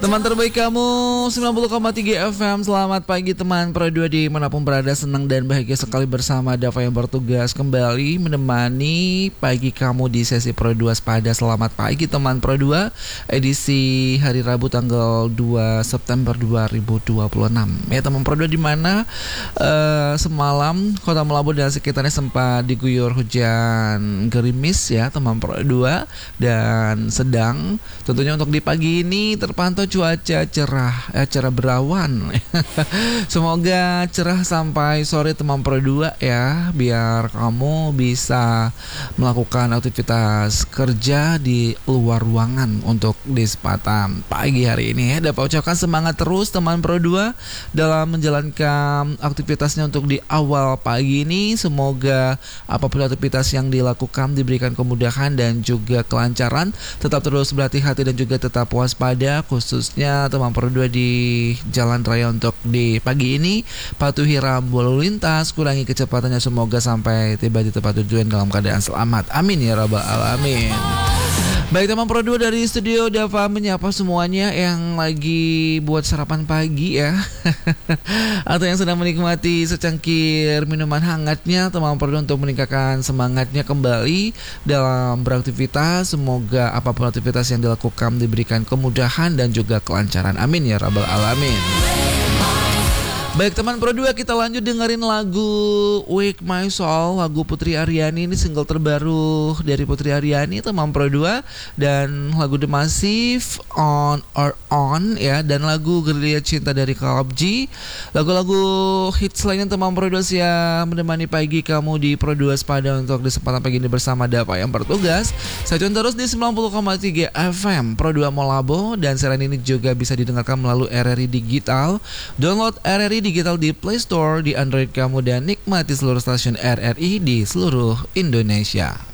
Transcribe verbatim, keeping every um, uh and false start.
Teman terbaik kamu sembilan puluh koma tiga F M. Selamat pagi teman Pro dua dimanapun berada. Senang dan bahagia sekali bersama Dava yang bertugas kembali menemani pagi kamu di sesi Pro dua Sepada. Selamat pagi teman Pro dua, edisi hari Rabu tanggal dua September dua ribu dua puluh enam. Ya teman Pro dua, di mana uh, semalam Kota Melabu dan sekitarnya sempat diguyur hujan gerimis ya teman Pro dua, dan sedang tentunya untuk di pagi ini terpantau cuaca cerah, eh, cerah berawan. Semoga cerah sampai sore teman Pro dua ya, biar kamu bisa melakukan aktivitas kerja di luar ruangan untuk di kesempatan pagi hari ini ya. Dapat ucapkan semangat terus teman Pro dua dalam menjalankan aktivitasnya untuk di awal pagi ini. Semoga apapun aktivitas yang dilakukan diberikan kemudahan dan juga kelancaran. Tetap terus berhati-hati dan juga tetap waspada, khususnya teman Pro dua di jalan raya untuk di pagi ini. Patuhi rambu lalu lintas, kurangi kecepatannya, semoga sampai tiba di tempat tujuan dalam keadaan selamat. Amin ya rabbal alamin. Baik teman Pro dua, dari studio Dava menyapa semuanya yang lagi buat sarapan pagi ya atau yang sedang menikmati secangkir minuman hangatnya teman Pro dua, untuk meningkatkan semangatnya kembali dalam beraktivitas. Semoga apapun aktivitas yang dilakukan diberikan kemudahan dan juga kelancaran. Amin ya rabbal alamin. Baik teman Pro dua, kita lanjut dengerin lagu Wake My Soul, lagu Putri Aryani. Ini single terbaru dari Putri Aryani teman Pro dua, dan lagu The Massive On or On ya, dan lagu Gerilya Cinta dari Kalab G. Lagu-lagu hits lainnya teman Pro dua siap menemani pagi kamu di Pro dua Sepada untuk di kesempatan pagi ini bersama Dava yang bertugas. Stay tune terus di sembilan puluh koma tiga F M Pro dua Molabo, dan siaran ini juga bisa didengarkan melalui R R I Digital. Download R R I Digital di Play Store di Android kamu dan nikmati seluruh stasiun R R I di seluruh Indonesia.